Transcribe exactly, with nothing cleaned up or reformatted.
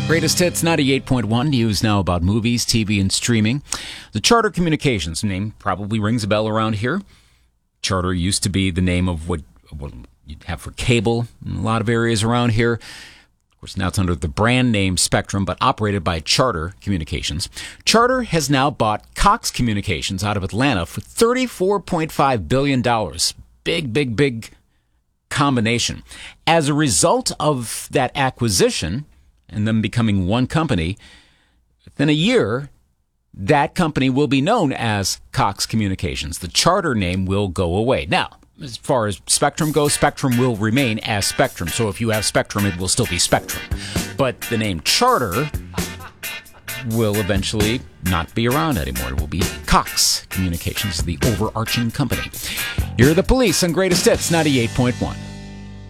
Greatest Hits ninety-eight point one, news now about movies, T V, and streaming. The Charter Communications name probably rings a bell around here. Charter used to be the name of what, what you'd have for cable in a lot of areas around here. Of course, now it's under the brand name Spectrum, but operated by Charter Communications. Charter has now bought Cox Communications out of Atlanta for thirty-four point five billion dollars. Big, big, big combination. As a result of that acquisition and them becoming one company, within a year, that company will be known as Cox Communications. The Charter name will go away. Now, as far as Spectrum goes, Spectrum will remain as Spectrum. So if you have Spectrum, it will still be Spectrum. But the name Charter will eventually not be around anymore. It will be Cox Communications, the overarching company. Here are the Police on Greatest Hits ninety-eight point one.